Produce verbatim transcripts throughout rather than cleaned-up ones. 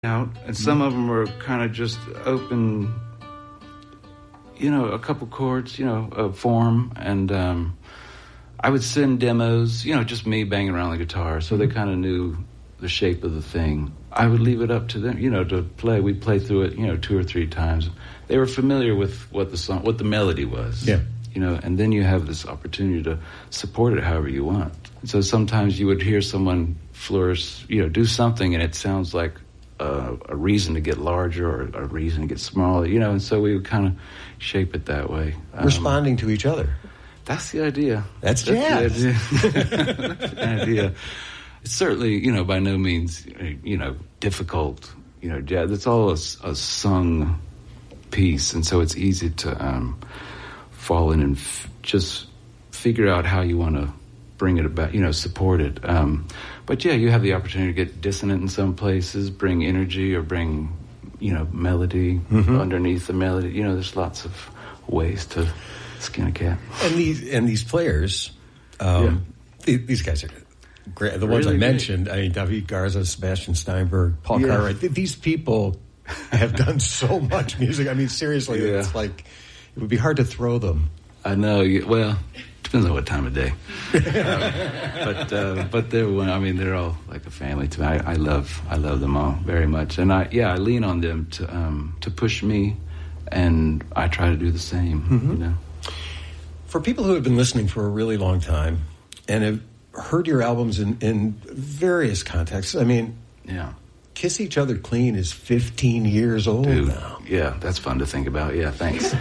out, and some of them were kind of just open, you know, a couple chords, you know, a form, and um, I would send demos, you know, just me banging around the guitar, so they kind of knew the shape of the thing. I would leave it up to them, you know, to play. We'd play through it, you know, two or three times. They were familiar with what the song, what the melody was. Yeah. You know, and then you have this opportunity to support it however you want. So sometimes you would hear someone flourish, you know, do something, and it sounds like Uh, a reason to get larger or a reason to get smaller, you know, and so we would kind of shape it that way. Um, Responding to each other. That's the idea. That's, that's jazz. The idea. That's the idea. It's certainly, you know, by no means, you know, difficult, you know, jazz. It's all a, a sung piece, and so it's easy to um, fall in and f- just figure out how you want to bring it about, you know, support it. Um, but yeah, you have the opportunity to get dissonant in some places, bring energy or bring, you know, melody mm-hmm. underneath the melody. You know, there's lots of ways to skin a cat. And these and these players, um, yeah. these guys are great. The ones really I mentioned, great. I mean, David Garza, Sebastian Steinberg, Paul yeah. Cartwright. These people have done so much music. I mean, seriously, yeah. it's like it would be hard to throw them. I know. Well, depends on what time of day. um, but uh, but they're I mean they're all like a family to me. I, I love I love them all very much, and I yeah I lean on them to um, to push me, and I try to do the same. Mm-hmm. You know, for people who have been listening for a really long time and have heard your albums in, in various contexts, I mean, yeah. Kiss Each Other Clean is fifteen years old Dude, now. Yeah, that's fun to think about. Yeah, thanks.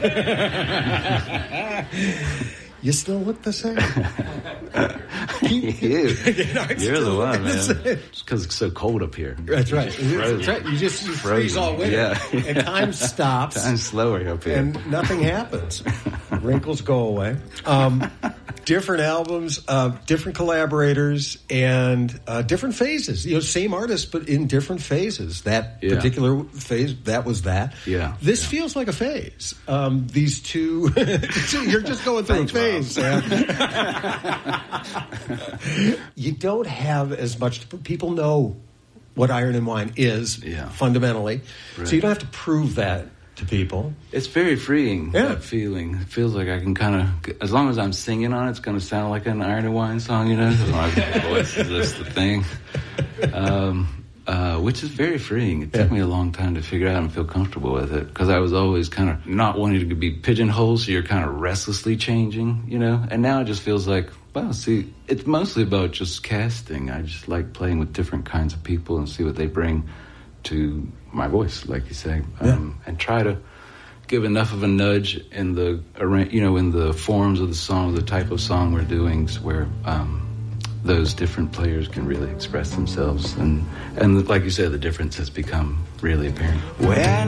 You still look the same. you. You're the one, man. It's because it's so cold up here. That's right. That's right. You just you freeze all winter. Yeah. And time stops. Time's slower up here. And nothing happens. Wrinkles go away. Um, different albums, uh, different collaborators, and uh, different phases. You know, same artist, but in different phases. That yeah. particular phase, that was that. Yeah. This yeah. feels like a phase. Um, these two, you're just going through Thanks, a phase. You don't have as much to, people know what Iron and Wine is yeah. fundamentally, right. so you don't have to prove that to people. It's very freeing, yeah. that feeling. It feels like I can kind of, as long as I'm singing on it, it's going to sound like an Iron and Wine song, you know? My voice is just the thing. Um, uh, which is very freeing. It took yeah. me a long time to figure out and feel comfortable with it, because I was always kind of not wanting to be pigeonholed, so you're kind of restlessly changing, you know? And now it just feels like, well, see, it's mostly about just casting. I just like playing with different kinds of people and see what they bring to my voice, like you say, um, yeah. and try to give enough of a nudge in the, you know, in the forms of the song, the type of song we're doing, where um, those different players can really express themselves, and and like you said, the difference has become really apparent. When